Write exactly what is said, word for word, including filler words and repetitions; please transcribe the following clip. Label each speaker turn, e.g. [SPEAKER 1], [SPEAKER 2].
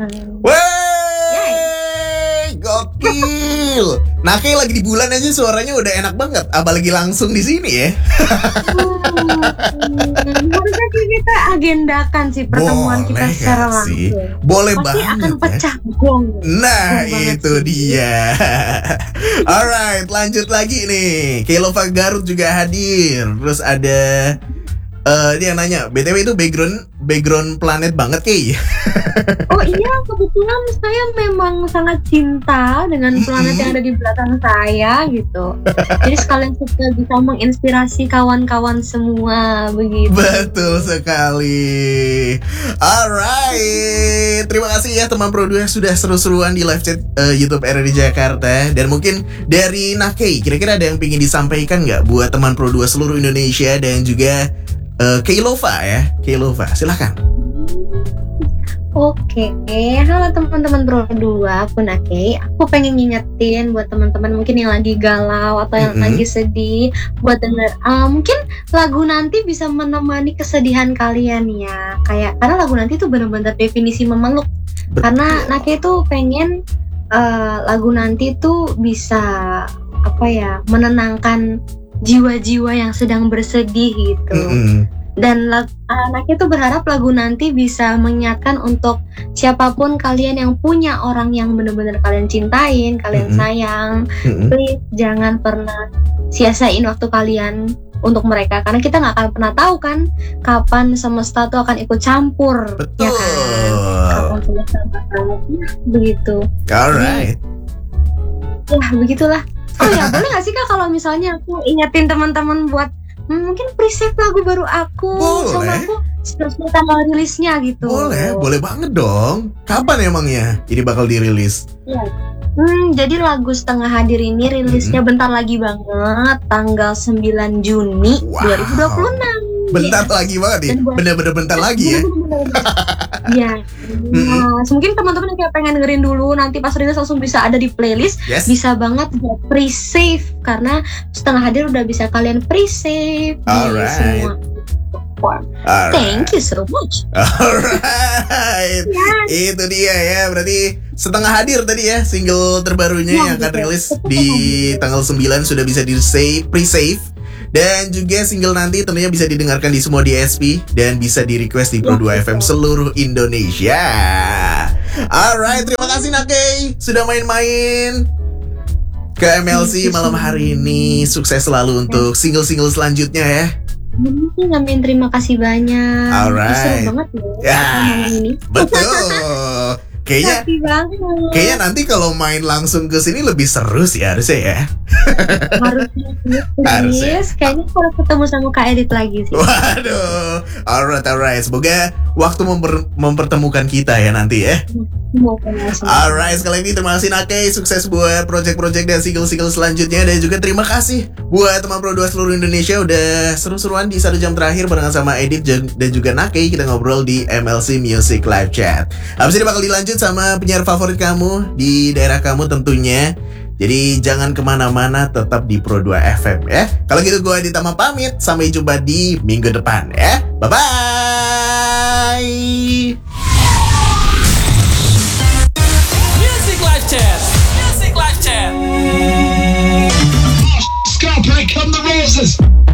[SPEAKER 1] Wey, gokil. Nah, kayak lagi di bulan aja suaranya udah enak banget, apalagi langsung di sini ya.
[SPEAKER 2] Hmm, harusnya sih kita agendakan sih pertemuan kita
[SPEAKER 1] Boleh
[SPEAKER 2] secara
[SPEAKER 1] gak sih?
[SPEAKER 2] langsung.
[SPEAKER 1] Boleh
[SPEAKER 2] Pasti
[SPEAKER 1] banget
[SPEAKER 2] akan
[SPEAKER 1] ya.
[SPEAKER 2] pecah gong.
[SPEAKER 1] Nah,
[SPEAKER 2] Gong banget
[SPEAKER 1] itu
[SPEAKER 2] sih.
[SPEAKER 1] dia. Alright, lanjut lagi nih. Kelova Garut juga hadir. Terus ada eh dia nanya, B T W itu background background planet banget Kay.
[SPEAKER 2] Oh iya, kebetulan saya memang sangat cinta dengan planet yang ada di belakang saya gitu. Jadi sekalian juga bisa menginspirasi kawan-kawan semua begitu.
[SPEAKER 1] Betul sekali. Alright, terima kasih ya teman Pro dua sudah seru-seruan di live chat eh, YouTube R R D Jakarta. Dan mungkin dari Nakei, kira-kira ada yang ingin disampaikan nggak buat teman Pro dua seluruh Indonesia dan juga uh, Kelova ya, Kelova, silahkan.
[SPEAKER 2] Oke, halo teman-teman Pro dua, aku Nakei. Aku pengen ngingetin buat teman-teman mungkin yang lagi galau atau yang
[SPEAKER 1] Mm-mm.
[SPEAKER 2] lagi sedih buat denger. Uh, mungkin lagu nanti bisa menemani kesedihan kalian ya. Kayak karena lagu nanti tuh benar-benar definisi memeluk.
[SPEAKER 1] Betul.
[SPEAKER 2] Karena Nakei tuh pengen uh, lagu nanti tuh bisa apa ya, menenangkan jiwa-jiwa yang sedang bersedih gitu.
[SPEAKER 1] Mm-mm.
[SPEAKER 2] Dan lag- anaknya tuh berharap lagu nanti bisa mengingatkan untuk siapapun kalian yang punya orang yang benar-benar kalian cintain, kalian
[SPEAKER 1] Mm-mm.
[SPEAKER 2] sayang,
[SPEAKER 1] Mm-mm.
[SPEAKER 2] please jangan pernah sia-siain waktu kalian untuk mereka, karena kita nggak akan pernah tahu kan kapan semesta tuh akan ikut campur.
[SPEAKER 1] Betul.
[SPEAKER 2] Ya kan, kapan semesta bakal begitu.
[SPEAKER 1] Alright.
[SPEAKER 2] Ya begitulah. Oh ya, boleh nggak sih Kak kalau misalnya aku ingetin teman-teman buat hmm, mungkin pre-save lagu baru aku,
[SPEAKER 1] Boleh.
[SPEAKER 2] sama aku sudah tanggal rilisnya gitu.
[SPEAKER 1] Boleh, boleh banget dong. Kapan emangnya ini bakal dirilis?
[SPEAKER 2] Iya. Hmm, jadi lagu Setengah Hadir ini rilisnya bentar lagi banget, tanggal sembilan Juni
[SPEAKER 1] Wow.
[SPEAKER 2] dua ribu dua puluh enam.
[SPEAKER 1] Bentar lagi banget ya.
[SPEAKER 2] Dan buat-
[SPEAKER 1] Bener-bener bentar lagi ya.
[SPEAKER 2] Iya. Nah, mungkin teman-teman yang kayak pengen dengerin dulu, nanti pas rilis langsung bisa ada di playlist.
[SPEAKER 1] Yes.
[SPEAKER 2] Bisa banget buat pre-save karena Setengah Hadir udah bisa kalian pre-save di
[SPEAKER 1] Alright.
[SPEAKER 2] semua platform.
[SPEAKER 1] Alright.
[SPEAKER 2] Thank you so much.
[SPEAKER 1] Alright. Itu dia ya. Berarti Setengah Hadir tadi ya, single terbarunya
[SPEAKER 2] Ya,
[SPEAKER 1] yang akan
[SPEAKER 2] betul.
[SPEAKER 1] rilis
[SPEAKER 2] Betul.
[SPEAKER 1] di tanggal sembilan sudah bisa di save, pre-save. Dan juga single nanti tentunya bisa didengarkan di semua D S P dan bisa di request di Pro dua F M seluruh Indonesia. Alright, terima kasih Nakei sudah main-main ke M L C malam hari ini. Sukses selalu untuk single-single selanjutnya ya.
[SPEAKER 2] Amin, amin, terima kasih banyak.
[SPEAKER 1] Alright.
[SPEAKER 2] Seru banget ya,
[SPEAKER 1] Ya,
[SPEAKER 2] malam ini.
[SPEAKER 1] betul. Kayaknya
[SPEAKER 2] Happy banget.
[SPEAKER 1] Kayaknya nanti kalau main langsung ke sini lebih seru sih harusnya ya.
[SPEAKER 2] Harusnya
[SPEAKER 1] Harusnya.
[SPEAKER 2] yes, kayaknya kalau ketemu sama Kak Edit lagi sih.
[SPEAKER 1] Waduh, alright alright. Semoga waktu memper- mempertemukan kita ya nanti ya.
[SPEAKER 2] Semoga langsung.
[SPEAKER 1] Alright, sekali lagi terima kasih Nakei. Sukses buat project-project dan single-single selanjutnya. Dan juga terima kasih buat teman Pro dua seluruh Indonesia udah seru-seruan di satu jam terakhir barengan sama Edit jan- dan juga Nakei. Kita ngobrol di M L C Music Live Chat. Habis ini bakal dilanjut sama penyiar favorit kamu di daerah kamu tentunya. Jadi jangan kemana-mana, tetap di Pro dua F M ya. Kalau gitu gue Aditama pamit. Sampai jumpa di minggu depan ya. Bye-bye.
[SPEAKER 3] Music Live Chat. Music Live Chat.
[SPEAKER 4] Scalp, here come the roses.